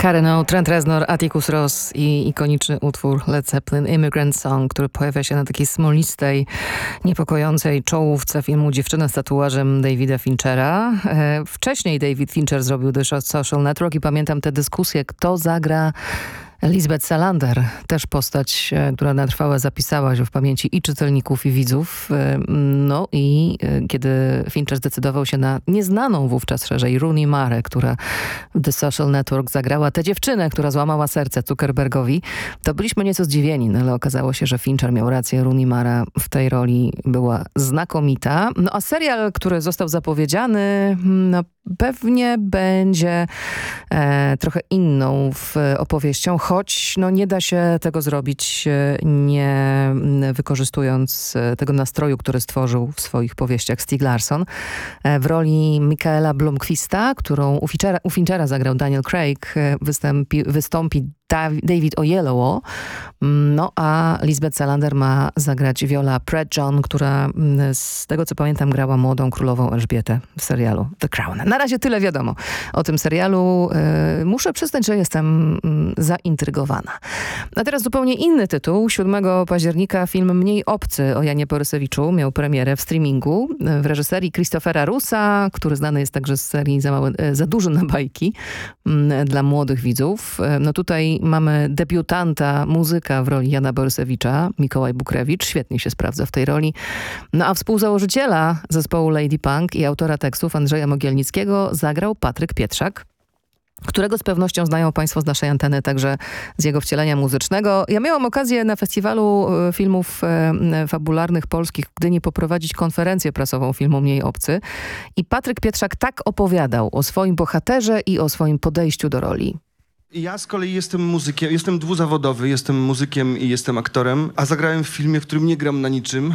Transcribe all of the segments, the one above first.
Carreno, Trent Reznor, Atticus Ross i ikoniczny utwór Led Zeppelin Immigrant Song, który pojawia się na takiej smolistej, niepokojącej czołówce filmu Dziewczyna z tatuażem Davida Finchera. Wcześniej David Fincher zrobił The Social Network i pamiętam tę dyskusję, kto zagra Lisbeth Salander, też postać, która na trwałe zapisała się w pamięci i czytelników, i widzów. No i kiedy Fincher zdecydował się na nieznaną wówczas szerzej Rooney Mara, która w The Social Network zagrała tę dziewczynę, która złamała serce Zuckerbergowi, to byliśmy nieco zdziwieni, no ale okazało się, że Fincher miał rację. Rooney Mara w tej roli była znakomita. No a serial, który został zapowiedziany, no pewnie będzie trochę inną opowieścią, choć no, nie da się tego zrobić nie wykorzystując tego nastroju, który stworzył w swoich powieściach Stieg Larsson. W roli Michaela Blomqvista, którą u Finchera zagrał Daniel Craig, wystąpi David Oyelowo, no a Lisbeth Salander ma zagrać Viola Pratt-John, która z tego co pamiętam grała młodą królową Elżbietę w serialu The Crown. Na razie tyle wiadomo o tym serialu. Muszę przyznać, że jestem zaintrygowana. A teraz zupełnie inny tytuł. 7 października film Mniej obcy o Janie Borysewiczu miał premierę w streamingu w reżyserii Christophera Russa, który znany jest także z serii Za duży na bajki dla młodych widzów. No tutaj mamy debiutanta, muzyka w roli Jana Borysewicza, Mikołaj Bukrewicz, świetnie się sprawdza w tej roli. No a współzałożyciela zespołu Lady Punk i autora tekstów Andrzeja Mogielnickiego zagrał Patryk Pietrzak, którego z pewnością znają państwo z naszej anteny, także z jego wcielenia muzycznego. Ja miałam okazję na festiwalu filmów fabularnych polskich w Gdyni poprowadzić konferencję prasową filmu Mniej obcy i Patryk Pietrzak tak opowiadał o swoim bohaterze i o swoim podejściu do roli. Ja z kolei jestem muzykiem, jestem dwuzawodowy, jestem muzykiem i jestem aktorem, a zagrałem w filmie, w którym nie gram na niczym,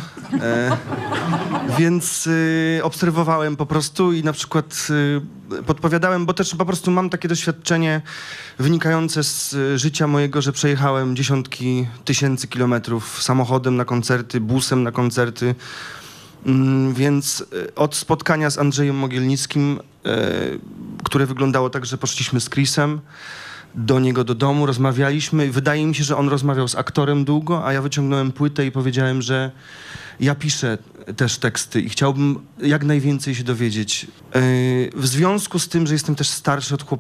więc obserwowałem po prostu i na przykład podpowiadałem, bo też po prostu mam takie doświadczenie wynikające z życia mojego, że przejechałem dziesiątki tysięcy kilometrów samochodem na koncerty, busem na koncerty, więc od spotkania z Andrzejem Mogielnickim, które wyglądało tak, że poszliśmy z Chrisem do niego do domu, rozmawialiśmy. Wydaje mi się, że on rozmawiał z aktorem długo, a ja wyciągnąłem płytę i powiedziałem, że ja piszę też teksty i chciałbym jak najwięcej się dowiedzieć. W związku z tym, że jestem też starszy od chłopaka,